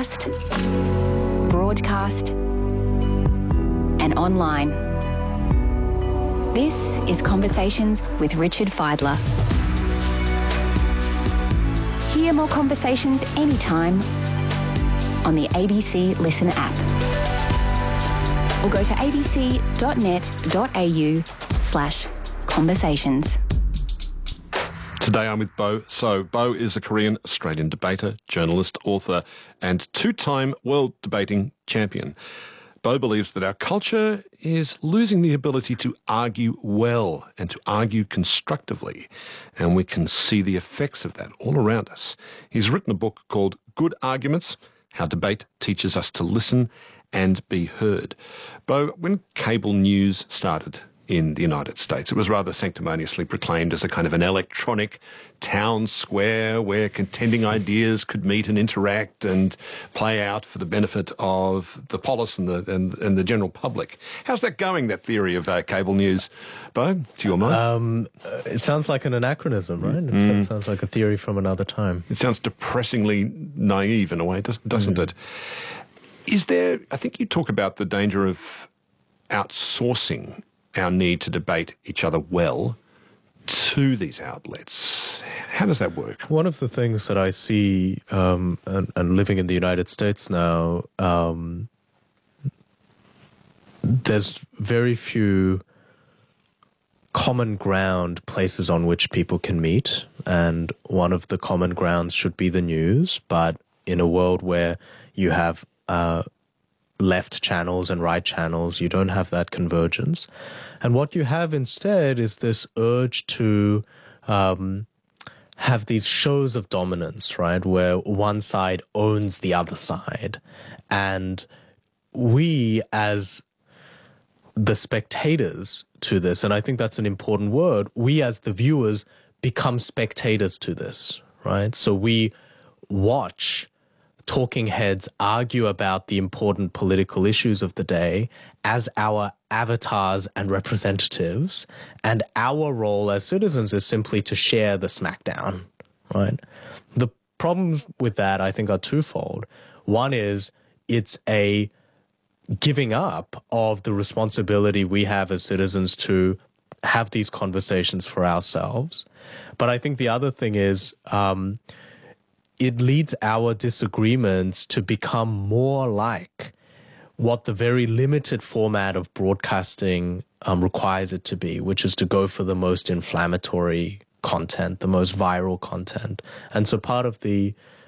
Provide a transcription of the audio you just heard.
podcast, broadcast, and online. This is Conversations with Richard Fidler. Hear more conversations anytime on the ABC Listen app. Or go to abc.net.au/conversations. Today I'm with Bo So. Bo is a Korean-Australian debater, journalist, author, and two-time world debating champion. Bo believes that our culture is losing the ability to argue well and to argue constructively, and we can see the effects of that all around us. He's written a book called Good Arguments: How Debate Teaches Us to Listen and Be Heard. Bo, when cable news started in the United States, it was rather sanctimoniously proclaimed as a kind of an electronic town square where contending ideas could meet and interact and play out for the benefit of the polis and the general public. How's that going, that theory of cable news, Bo, to your mind? It sounds like an anachronism, right? It sounds like a theory from another time. It sounds depressingly naive in a way, doesn't it? Is there, I think you talk about the danger of outsourcing our need to debate each other well to these outlets. How does that work? One of the things that I see, and living in the United States now, there's very few common ground places on which people can meet, and one of the common grounds should be the news, but in a world where you have left channels and right channels, you don't have that convergence. And what you have instead is this urge to have these shows of dominance, right, where one side owns the other side. And we, as the spectators to this, and I think that's an important word, we as the viewers become spectators to this, right? So we watch talking heads argue about the important political issues of the day as our avatars and representatives, and our role as citizens is simply to share the smackdown, right? The problems with that, I think, are twofold. One is it's a giving up of the responsibility we have as citizens to have these conversations for ourselves. But I think the other thing is it leads our disagreements to become more like what the very limited format of broadcasting requires it to be, which is to go for the most inflammatory content, the most viral content. And so part of the